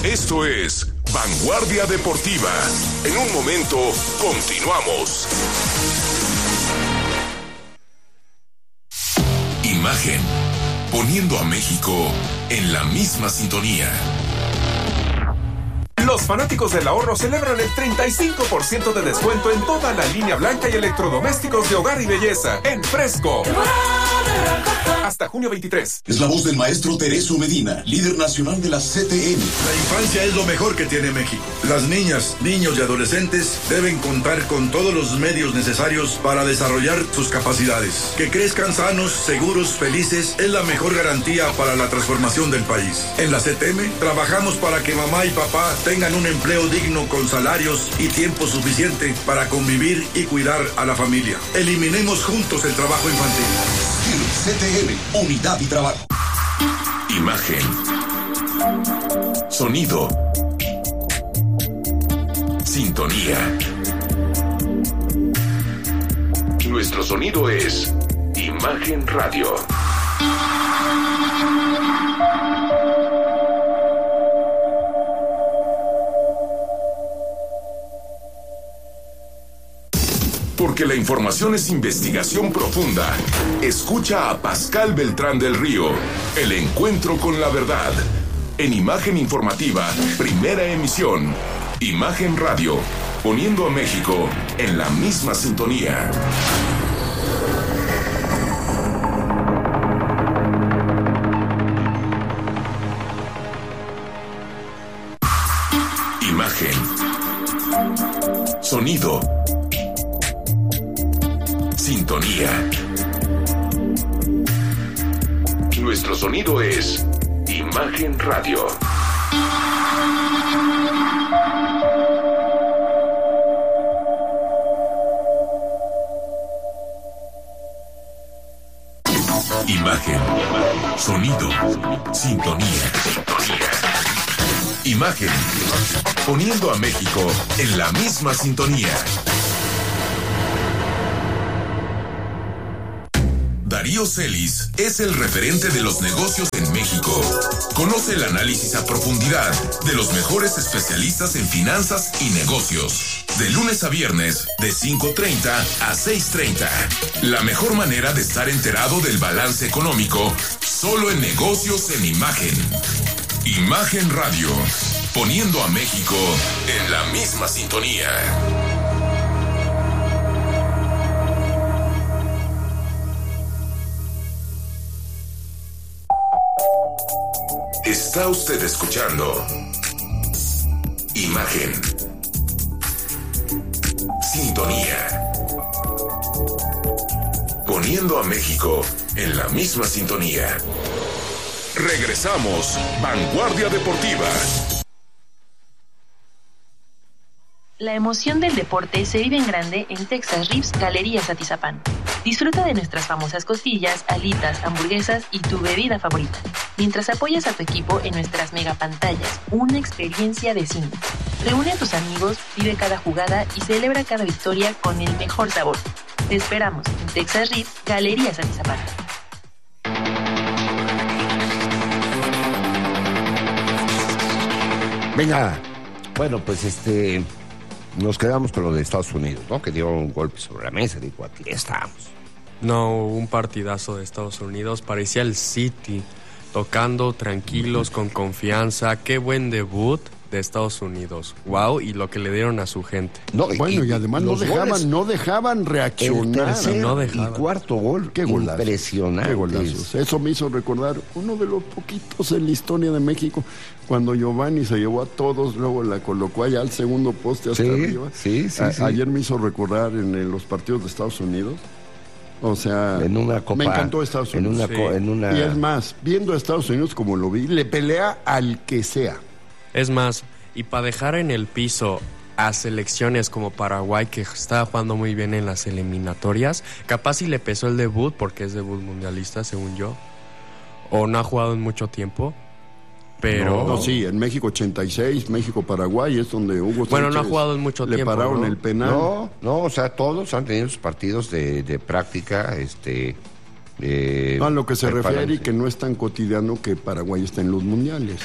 Esto es Vanguardia Deportiva. En un momento, continuamos. Imagen, poniendo a México en la misma sintonía. Los fanáticos del ahorro celebran el 35% de descuento en toda la línea blanca y electrodomésticos de hogar y belleza en Fresco. Hasta junio 23. Es la voz del maestro Tereso Medina, líder nacional de la CTM. La infancia es lo mejor que tiene México. Las niñas, niños y adolescentes deben contar con todos los medios necesarios para desarrollar sus capacidades. Que crezcan sanos, seguros, felices es la mejor garantía para la transformación del país. En la CTM trabajamos para que mamá y papá tengan un empleo digno con salarios y tiempo suficiente para convivir y cuidar a la familia. Eliminemos juntos el trabajo infantil. CTM, unidad y trabajo. Imagen. Sonido. Sintonía. Nuestro sonido es Imagen Radio. Porque la información es investigación profunda. Escucha a Pascal Beltrán del Río. El encuentro con la verdad. En Imagen Informativa, primera emisión. Imagen Radio, poniendo a México en la misma sintonía. Imagen. Sonido. Sintonía. Nuestro sonido es Imagen Radio. Imagen, sonido, sintonía. Imagen, poniendo a México en la misma sintonía. Darío Celis es el referente de los negocios en México. Conoce el análisis a profundidad de los mejores especialistas en finanzas y negocios. De lunes a viernes, de 5:30 a 6:30. La mejor manera de estar enterado del balance económico, solo en Negocios en Imagen. Imagen Radio, poniendo a México en la misma sintonía. Está usted escuchando Imagen. Sintonía. Poniendo a México en la misma sintonía. Regresamos, Vanguardia Deportiva. La emoción del deporte se vive en grande en Texas Ribs Galerías Atizapán. Disfruta de nuestras famosas costillas, alitas, hamburguesas y tu bebida favorita, mientras apoyas a tu equipo en nuestras megapantallas, una experiencia de cine. Reúne a tus amigos, vive cada jugada y celebra cada victoria con el mejor sabor. Te esperamos en Texas Ribs Galerías Atizapán. Venga, bueno, pues nos quedamos con lo de Estados Unidos, ¿no? Que dio un golpe sobre la mesa, dijo, aquí estamos. No, un partidazo de Estados Unidos, parecía el City, tocando tranquilos, con confianza. Qué buen debut de Estados Unidos. Wow, y lo que le dieron a su gente. No, y además no dejaban reaccionar. El tercer y cuarto gol, qué golazo, impresionante. Qué golazos. Eso me hizo recordar uno de los poquitos en la historia de México, cuando Giovanni se llevó a todos, luego la colocó allá al segundo poste hasta arriba. Sí. Ayer me hizo recordar en los partidos de Estados Unidos. O sea, en una copa, me encantó Estados Unidos. Y es más, viendo a Estados Unidos como lo vi, le pelea al que sea. Es más, y para dejar en el piso a selecciones como Paraguay, que estaba jugando muy bien en las eliminatorias, capaz si le pesó el debut, porque es debut mundialista, según yo, o no ha jugado en mucho tiempo, pero... No, sí, en México 86, México-Paraguay, es donde Hugo Sánchez... Bueno, no ha jugado en mucho tiempo, le pararon, ¿no?, el penal. No, o sea, todos han tenido sus partidos de práctica, a lo que se refiere y que no es tan cotidiano que Paraguay esté en los mundiales.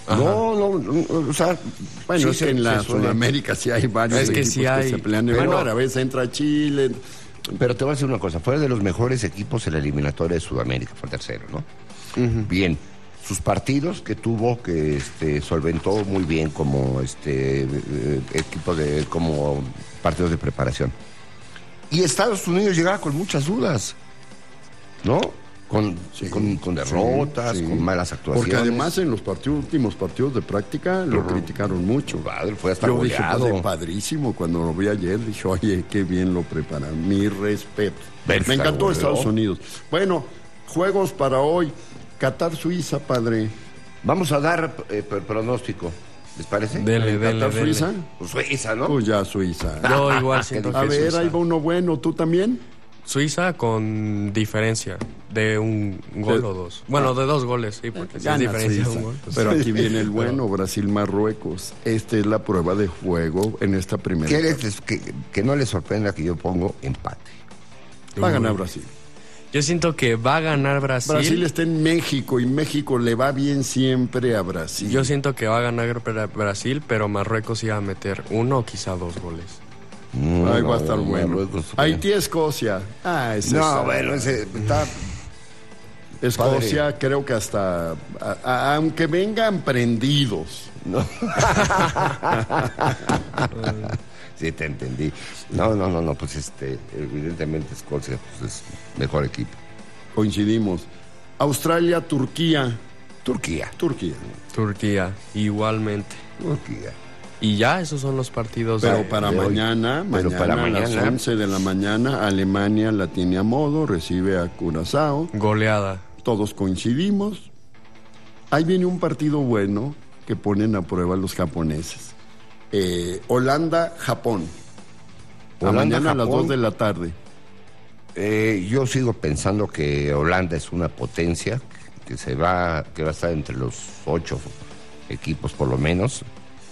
No, o sea, Bueno, sí es que en la suele. Sudamérica sí hay varios Es que equipos sí hay. que se pelean el Bueno, lugar. A veces entra Chile. Pero te voy a decir una cosa, fue de los mejores equipos en la eliminatoria de Sudamérica, fue el tercero, ¿no? Bien, sus partidos que tuvo, que solventó muy bien como equipo como partidos de preparación. Y Estados Unidos llegaba con muchas dudas, ¿no? Con derrotas, sí. con malas actuaciones. Porque además en los últimos partidos de práctica lo criticaron mucho. Padre, fue hasta Yo dije, goleado. pues, padrísimo. Cuando lo vi ayer, dije, oye, qué bien lo preparan. Mi respeto. Bélgica Me encantó goleó. Estados Unidos. Bueno, juegos para hoy. Qatar-Suiza, padre. Vamos a dar pronóstico, ¿les parece? Dele. ¿Qatar-Suiza? Pues Suiza, ¿no? Pues ya Suiza. Yo igual siento que A ver, Suiza. ahí va uno bueno. ¿Tú también? Suiza con diferencia de un gol o dos. Bueno, de 2 goles, sí, porque si es Gana diferencia de Suiza. un gol. pues Pero sí. aquí viene el bueno, Brasil-Marruecos. Esta es la prueba de juego en esta primera. Que no les sorprenda que yo pongo empate. Va a ganar Brasil. Yo siento que va a ganar Brasil. Brasil está en México y México le va bien siempre a Brasil. Yo siento que va a ganar Brasil, pero Marruecos iba a meter 1 o quizá 2 goles. Ahí va a estar bueno. Marruecos, Haití-Escocia. Ese No, bueno, ese está... Escocia creo que hasta... aunque vengan prendidos. No. Sí, te entendí. No, pues evidentemente Escocia pues, es mejor equipo. Coincidimos. Australia-Turquía. Turquía. Turquía, igualmente. Turquía. Y ya, esos son los partidos Pero de- para de hoy. mañana, a las 11 de la mañana, Alemania la tiene a modo, recibe a Curazao. Goleada. Todos coincidimos. Ahí viene un partido bueno que ponen a prueba los japoneses. Holanda-Japón. Mañana a las 2 de la tarde. Yo sigo pensando que Holanda es una potencia que va a estar entre los 8 equipos por lo menos,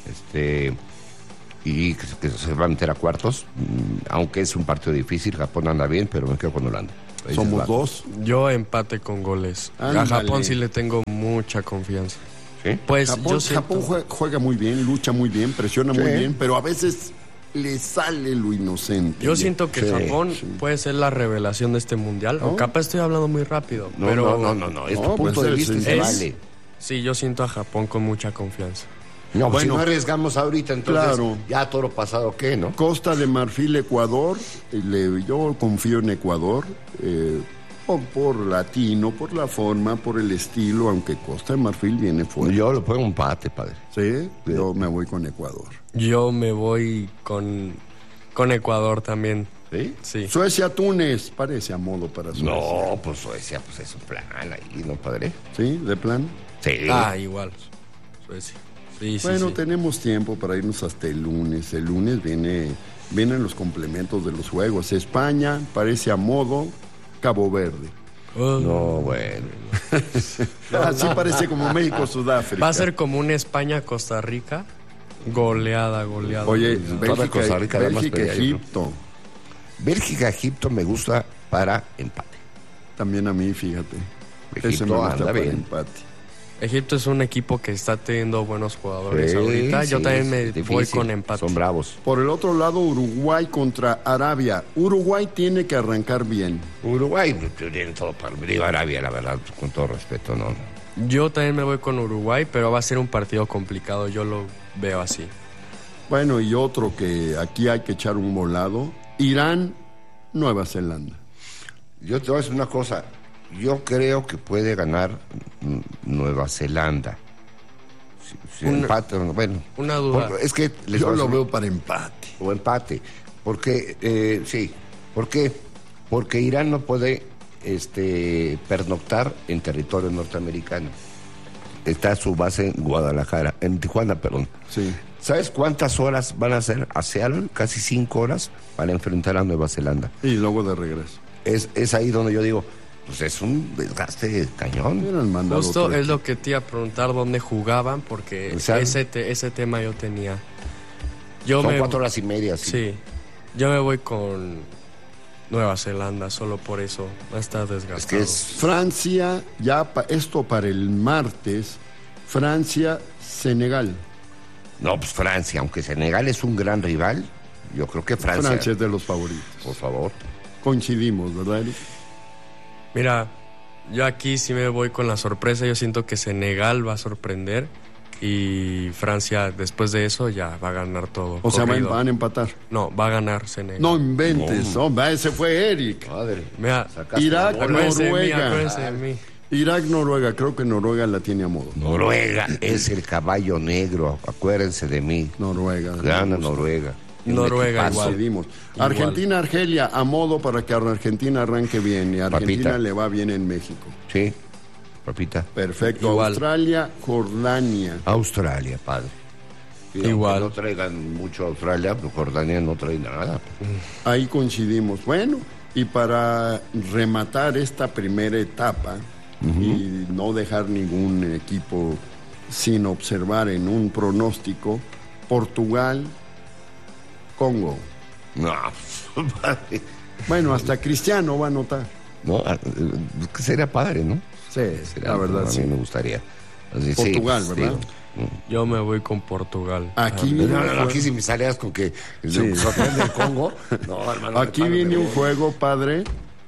y que se va a meter a cuartos, aunque es un partido difícil. Japón anda bien, pero me quedo con Holanda. Ahí Somos va. 2. Yo empate con goles. Ándale. A Japón sí le tengo mucha confianza. ¿Sí? Pues Japón, yo siento... Japón juega muy bien, lucha muy bien, presiona muy bien, pero a veces le sale lo inocente. Yo siento que Sí, Japón sí. puede ser la revelación de este mundial. ¿No? O capaz estoy hablando muy rápido. No, pero no, es tu No, punto pues de es- vista y se es- vale. Sí, yo siento a Japón con mucha confianza. No, pues Bueno. si no arriesgamos ahorita, entonces Claro. ya todo lo pasado, ¿qué, no? Costa de Marfil, Ecuador. Yo confío en Ecuador. Por latino, por la forma, por el estilo, aunque Costa de Marfil viene fuerte. Yo lo pongo empate, padre. Sí, yo me voy con Ecuador. Yo me voy con Ecuador también. ¿Sí? Sí. Suecia-Túnez, parece a modo para Suecia. No, pues Suecia, pues es un plan ahí, ¿no, padre? ¿Sí? ¿De plan? Sí. Igual. Suecia. Sí, Bueno, sí. tenemos tiempo para irnos hasta el lunes. El lunes vienen los complementos de los juegos. España, parece a modo, Cabo Verde. No, bueno. Así parece como México-Sudáfrica. Va a ser como un España-Costa Rica. Goleada. Oye, Toda Costa Rica da más pelea, yo creo. Egipto. Bélgica-Egipto me gusta para empate. También a mí, fíjate. Ese Egipto me gusta anda para bien. empate. Egipto es un equipo que está teniendo buenos jugadores Sí, ahorita. Yo sí, también es me difícil. voy con empate. Son bravos. Por el otro lado, Uruguay contra Arabia. Uruguay tiene que arrancar bien. Uruguay tiene todo para... Digo Arabia, la verdad, con todo respeto, no. Yo también me voy con Uruguay, pero va a ser un partido complicado. Yo lo veo así. Bueno, y otro que aquí hay que echar un volado. Irán, Nueva Zelanda. Yo te voy a decir una cosa. Yo creo que puede ganar Nueva Zelanda. Si empate, bueno. Una duda. Es que les Yo voy a lo decir- veo para empate. o empate. Porque, sí. ¿Por qué? Porque Irán no puede pernoctar en territorio norteamericano. Está su base en Guadalajara, en Tijuana, perdón. Sí. ¿Sabes cuántas horas van a hacer a Seattle? Casi 5 horas para enfrentar a Nueva Zelanda. Y luego de regreso. Es ahí donde yo digo, pues es un desgaste cañón. Hubieran mandado Justo otro es lo que te iba a preguntar dónde jugaban, porque O sea, ese tema yo tenía. Son 4 horas y media. Sí. Yo me voy con Nueva Zelanda, solo por eso. Va a estar desgastado. Es que es... Francia, esto para el martes. Francia, Senegal. No, pues Francia, aunque Senegal es un gran rival, yo creo que Francia Es de los favoritos. Por favor. Coincidimos, ¿verdad, Eric? Mira, yo aquí sí me voy con la sorpresa. Yo siento que Senegal va a sorprender y Francia después de eso ya va a ganar todo. O sea, corrido. van a empatar. No, va a ganar Senegal. No inventes, hombre, ese fue Eric. Madre. Mira, Irak, acuérdense de mí, Noruega. acuérdense de mí. Irak, Noruega, creo que Noruega la tiene a modo. Noruega es el caballo negro, acuérdense de mí. Noruega. Gana Noruega. Noruega Un equipazo. igual. Decidimos. Argentina, Argelia, a modo para que Argentina arranque bien. Y a Argentina Papita. le va bien en México. Sí, papita. Perfecto. Igual. Australia, Jordania. Australia, padre. Sí, Igual. aunque no traigan mucho a Australia, pero Jordania no trae nada. Ahí coincidimos. Bueno, y para rematar esta primera etapa y no dejar ningún equipo sin observar en un pronóstico, Portugal, Congo. No, padre. Bueno, hasta Cristiano va a anotar. No, sería padre, ¿no? Sí, Sería, la verdad, a sí. mí me gustaría. Así, Portugal, sí, ¿verdad? Yo me voy con Portugal. Aquí No, viene un no, juego- aquí si me salías con que Sí. sorprende el Congo. No, hermano. Aquí prepárate. viene un juego, padre,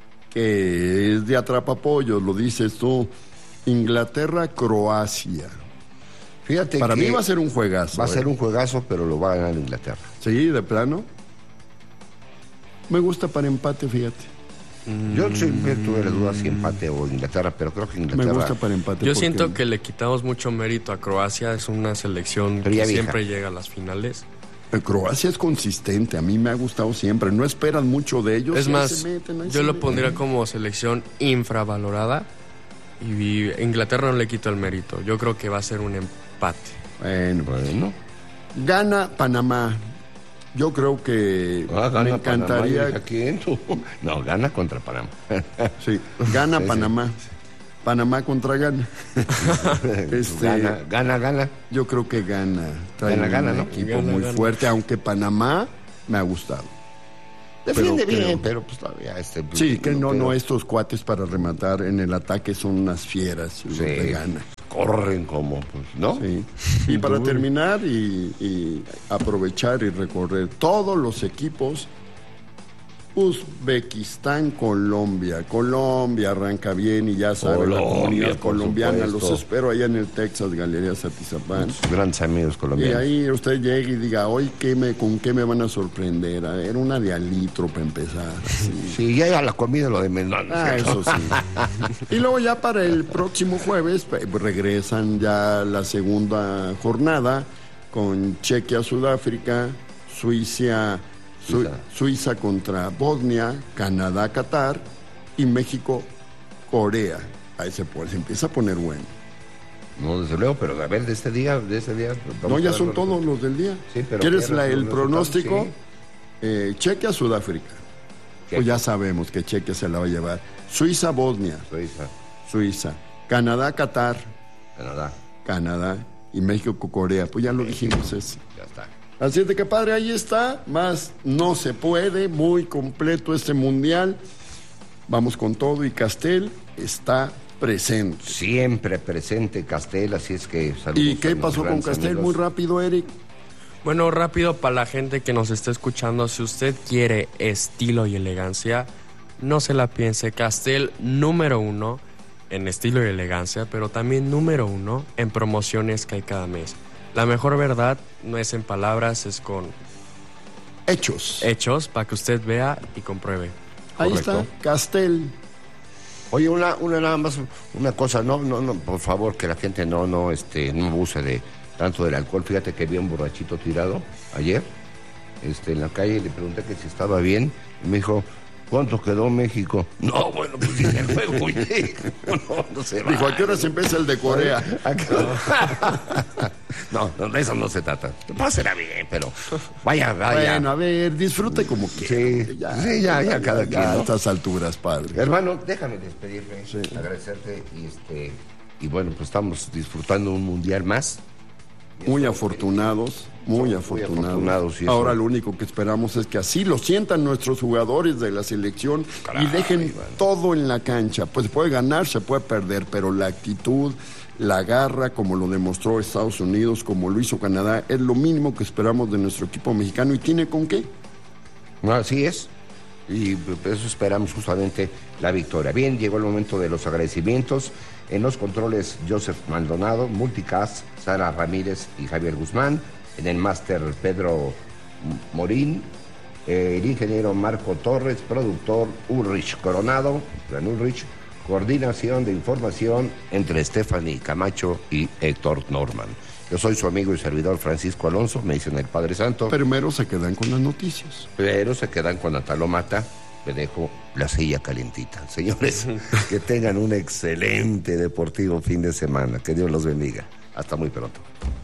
que es de atrapapollos, lo dices tú. Inglaterra-Croacia. Fíjate Para que mí va a ser un juegazo. va a ser un juegazo, pero lo va a ganar Inglaterra. Sí, de plano. Me gusta para empate, fíjate. Yo siempre tuve la duda si empate o Inglaterra, pero creo que Me Inglaterra. gusta para empate. Yo porque- siento que le quitamos mucho mérito a Croacia. Es una selección Pero ya que vieja. siempre llega a las finales. Croacia es consistente, a mí me ha gustado siempre. No esperan mucho de ellos. Es y ahí más, se meten, ahí yo se lo meten. pondría como selección infravalorada. Y Inglaterra no le quito el mérito. Yo creo que va a ser un empate. Bueno, gana Panamá. Yo creo que me encantaría. Panamá, ¿quién? No, gana contra Panamá. Sí, gana Sí, sí. Panamá. Panamá contra Ghana. Gana. Yo creo que gana. Trae Gana, un ¿no? equipo Gana, muy gana. fuerte, aunque Panamá me ha gustado. Defiende Pero bien, creo- pero pues todavía Sí, que no, pero estos cuates para rematar en el ataque son unas fieras, los de Ghana. corren como, pues, ¿no? Sí. Y para terminar y aprovechar y recorrer todos los equipos, Uzbekistán, Colombia. Colombia arranca bien y ya sabe la Colombia, comunidad por colombiana. supuesto. Los espero allá en el Texas Galerías Atizapán. Sus grandes amigos Y colombianos. ahí usted llegue y diga, hoy ¿con qué me van a sorprender? A ver, una de alitro para empezar. así. Sí, ya la comida lo de menos. Ah, eso sí. Y luego ya para el próximo jueves regresan ya la segunda jornada con Chequia, Sudáfrica, Suiza contra Bosnia, Canadá, Qatar y México, Corea. Ahí se empieza a poner bueno. No, desde luego, pero a ver, de ese día. No, ya son todos los del día. Sí, pero ¿Quieres ¿quieres el los pronóstico? resultados? Chequia, Sudáfrica. Pues ya sabemos que Chequia se la va a llevar. Suiza, Bosnia. Suiza. Canadá, Qatar. Canadá. Y México, Corea. Pues ya lo dijimos ese. Ya está. Así es de que, padre, ahí está. Más no se puede. Muy completo este mundial. Vamos con todo y Castel está presente. Siempre presente Castel, así es que saludos. ¿Y qué a los pasó con grandes Castel? amigos. Muy rápido, Eric. Bueno, rápido para la gente que nos está escuchando, si usted quiere estilo y elegancia, no se la piense. Castel número 1 en estilo y elegancia, pero también número 1 en promociones que hay cada mes. La mejor verdad no es en palabras, es con hechos para que usted vea y compruebe. Ahí Correcto. está, Castel. Oye, una nada más, una cosa, no, por favor, que la gente no abuse de tanto del alcohol. Fíjate que vi un borrachito tirado ayer, en la calle, y le pregunté que si estaba bien, y me dijo, ¿cuánto quedó México? No, bueno, pues en el juego, oye, no se va. Dijo, ¿a qué hora se empieza el de Corea? No, de eso no se trata. Pásela bien, pero vaya. Bueno, a ver, disfrute como quiera. Sí, ya, cada quien, A ¿no? estas alturas, padre. Hermano, déjame despedirme, agradecerte y bueno, pues estamos disfrutando un mundial más. Muy afortunados. Muy afortunados. Sí, ahora lo único que esperamos es que así lo sientan nuestros jugadores de la selección. Caray, y dejen todo en la cancha. Pues se puede ganar, se puede perder, pero la actitud, la garra, como lo demostró Estados Unidos, como lo hizo Canadá, es lo mínimo que esperamos de nuestro equipo mexicano. ¿Y tiene con qué? Así es. Y por eso esperamos justamente la victoria. Bien, llegó el momento de los agradecimientos. En los controles, Joseph Maldonado, Multicast, Sara Ramírez y Javier Guzmán. En el máster, Pedro Morín. El ingeniero Marco Torres, productor Ulrich Coronado, Gran Ulrich. Coordinación de información entre Stephanie Camacho y Héctor Norman. Yo soy su amigo y servidor Francisco Alonso, me dicen el Padre Santo. Primero se quedan con las noticias. Pero se quedan con la talomata. Me dejo la silla calientita. Señores, que tengan un excelente deportivo fin de semana. Que Dios los bendiga. Hasta muy pronto.